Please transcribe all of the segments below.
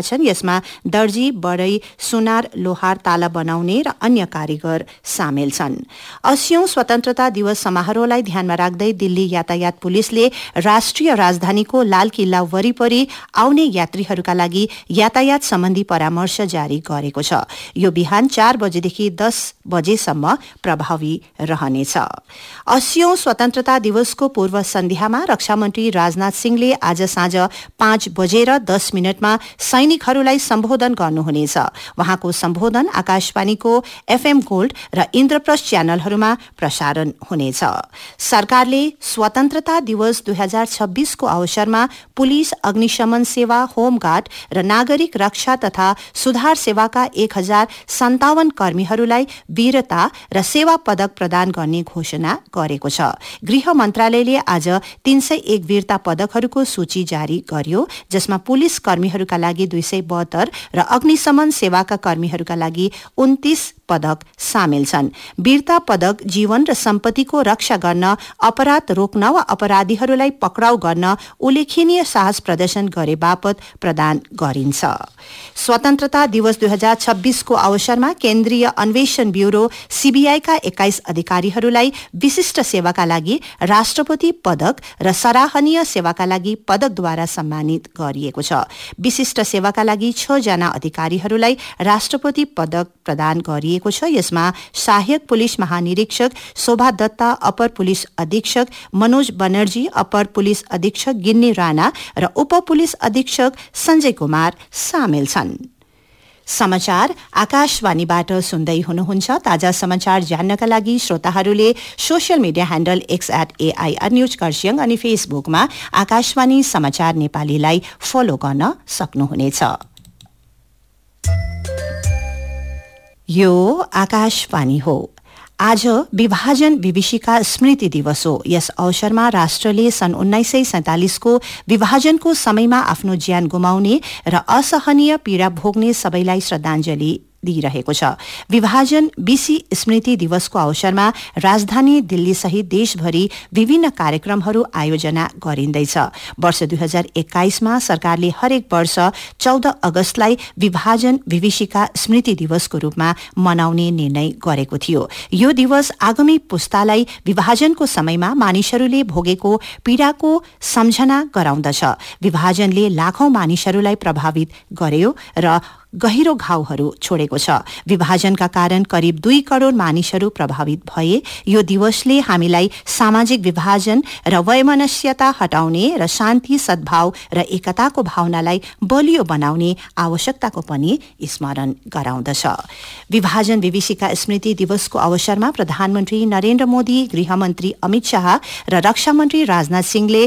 रहेका छन्। यसमा दर्जी, बढई, सुनार, लोहार, ताला बनाउने र अन्य कारिगर सामेल छन्। 80औं स्वतन्त्रता दिवस समारोहलाई ध्यानमा राख्दै दिल्ली यातायात पुलिसले राष्ट्रिय राजधानीको लाल किल्ला वरिपरि आउने यात्रीहरूका लागि यातायात सम्बन्धी परामर्श जारी गरेको छ। यो बिहान 4 बजेदेखि 10 बजेसम्म प्रभावी रहनेछ। 80औं स्वतन्त्रता दिवसको पूर्व सन्ध्यामा रक्षा मन्त्री राजनाथ सिंहले आज साँझ 5 बजेर 10 मिनटमा सैनिकहरूलाई सम्बोधन गर्नुहुनेछ। वहाँको सम्बोधन आकाशवाणीको एफएम गोल्ड र इन्द्रप्रस्थ च्यानलहरूमा प्रसारण हुनेछ। सरकारले स्वतन्त्रता दिवस 2026 को अवसरमा पुलिस, अग्निशमन सेवा, होमगार्ड र नागरिक रक्षा तथा सुधार सेवाका 1057 कर्मीहरूलाई वीरता र सेवा पदक प्रदान गर्ने घोषणा गरेको छ। गृह मन्त्रालयले आज 301 वीरता पदकहरूको सूची जारी गर्यो, जसमा पुलिस कर्मीहरूका लागि 272 र अग्निशमन सेवाका कर्मीहरूका लागि 29 पदक सामेल छन्। वीरता पदक जीवन र सम्पत्तिको रक्षा गर्न, अपराध रोक्न वा अपराधीहरूलाई पक्राउ गर्न उल्लेखनीय साहस प्रदर्शन गरे बापत प्रदान गरिन्छ। स्वतन्त्रता दिवस 2026 को अवसरमा केन्द्रीय अन्वेषण ब्यूरो सीबीआई का 21 अधिकारीहरूलाई विशिष्ट सेवाका लागि राष्ट्रपति पदक र सराहनीय सेवाका लागि पदकद्वारा सम्मानित गरिएको छ। विशिष्ट सेवाका लागि 6 जना अधिकारीहरूलाई राष्ट्रपति पदक प्रदान गरिएको छ। यसमा सहायक पुलिस महानिरीक्षक शोभा दत्ता, अपर पुलिस अधीक्षक मनोज बनर्जी, अपर पुलिस अधीक्षक गिन्नी राणा र उप पुलिस अधीक्षक संजय कुमार सामेल छन्। समाचार आकाशवाणीबाट सुन्दै हुनुहुन्छ। ताजा समाचार जान्नका लागि श्रोताहरूले social media handle x@AIR news Kurseong अनि फेसबुकमा आकाशवाणी समाचार नेपालीलाई फलो गर्न सक्नुहुनेछ। यो आकाशवाणी हो। आज विभाजन विभीषिका स्मृति दिवस हो। यस अवसरमा राष्ट्रले सन् 1947 को विभाजनको समयमा आफ्नो ज्यान गुमाउने र असहनीय पीड़ा भोग्ने सबैलाई श्रद्धाञ्जली दिइरहेको छ। विभाजन बीसी स्मृति दिवसको अवसरमा राजधानी दिल्ली सहित देशभरि विभिन्न कार्यक्रमहरू आयोजना गरिँदैछ। वर्ष 2021 मा सरकारले हरेक वर्ष 14 अगस्तलाई विभाजन विभीषिका स्मृति दिवसको रूपमा मनाउने निर्णय गरेको थियो। यो दिवस आगामी पुस्तालाई विभाजनको समयमा मानिसहरूले भोगेको पीड़ाको सम्झना गराउँदछ। विभाजनले लाखौं मानिसहरूलाई प्रभावित गर्यो र गहिरो घाउहरू छोडेको छ। विभाजनका कारण करिब 2 करोड़ मानिसहरू प्रभावित भए। यो दिवसले हामीलाई सामाजिक विभाजन र वैमनस्यता हटाउने र शान्ति, सद्भाव र एकताको भावनालाई बलियो बनाउने आवश्यकताको पनि स्मरण गराउँदछ। विभाजन विभीषिका स्मृति दिवसको अवसरमा प्रधानमन्त्री नरेन्द्र मोदी, गृहमन्त्री अमित शाह र रक्षा मन्त्री राजनाथ सिंहले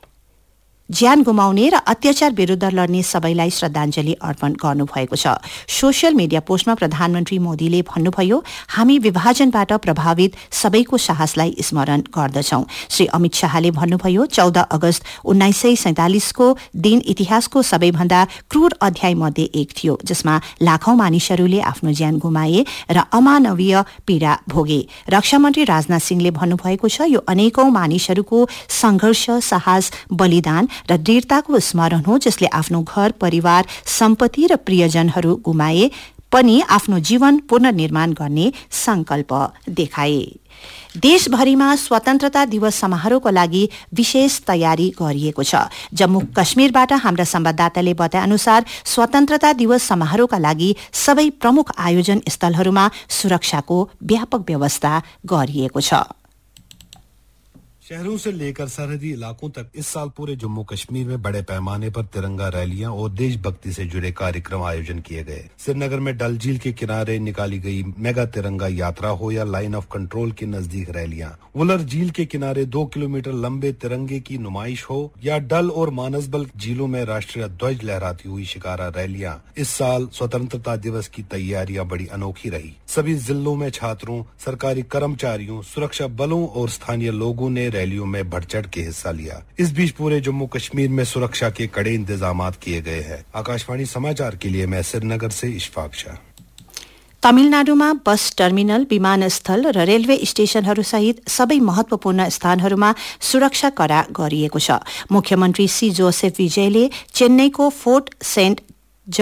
ज्यान गुमाउने र अत्याचार विरूद्ध लड्ने सबैलाई श्रद्धाञ्जली अर्पण गर्नुभएको छ। सोशल मिडिया पोस्टमा प्रधानमन्त्री मोदीले भन्नुभयो, हामी विभाजनबाट प्रभावित सबैको साहसलाई स्मरण गर्दछौं। श्री अमित शाहले भन्नुभयो, 14 अगस्त 1947 को दिन इतिहासको सबैभन्दा क्रूर अध्याय मध्ये एक थियो, जसमा लाखौं मानिसहरूले आफ्नो ज्यान गुमाए र अमानवीय पीड़ा भोगे। रक्षा मन्त्री राजनाथ सिंहले भन्नुभएको छ, यो अनेकौं मानिसहरूको संघर्ष, साहस, बलिदान र दृढताको स्मरण हो, जसले आफ्नो घर, परिवार, सम्पत्ति र प्रियजनहरू गुमाए पनि आफ्नो जीवन पुनर्निर्माण गर्ने संकल्प देखाए। देशभरिमा स्वतन्त्रता दिवस समारोहको लागि विशेष तयारी गरिएको छ। जम्मू कश्मीरबाट हाम्रा संवाददाताले बताए अनुसार स्वतन्त्रता दिवस समारोहका लागि सबै प्रमुख आयोजन स्थलहरूमा सुरक्षाको व्यापक व्यवस्था गरिएको छ। शहरों से लेकर सरहदी इलाकों तक इस साल पूरे जम्मू कश्मीर में बड़े पैमाने पर तिरंगा रैलियां और देशभक्ति से जुड़े कार्यक्रम आयोजन किए गए। श्रीनगर में डल झील के किनारे निकाली गई मेगा तिरंगा यात्रा हो या लाइन ऑफ कंट्रोल के नजदीक रैलियां, वुलर झील के किनारे 2 किलोमीटर लंबे तिरंगे की नुमाइश हो या डल और मानसबल झीलों में राष्ट्रीय ध्वज लहराती हुई शिकारा रैलियां, इस साल स्वतंत्रता दिवस की तैयारियां बड़ी अनोखी रही। सभी जिलों में छात्रों, सरकारी कर्मचारियों, सुरक्षा बलों और स्थानीय लोगों ने रैलियों में बढ़ चढ़ के हिस्सा लिया। इस बीच पूरे जम्मू कश्मीर में सुरक्षा के कड़े इंतजामात किए गए हैं। आकाशवाणी समाचार के लिए मैं श्रीनगर से इशफाक शाह। तमिलनाडुमा बस टर्मिनल, विमानस्थल र रेलवे स्टेशनहरू सहित सबै महत्वपूर्ण स्थानहरूमा सुरक्षा कडा गरिएको छ। मुख्यमन्त्री सी जोसेफ विजयले चेन्नईको फोर्ट सेन्ट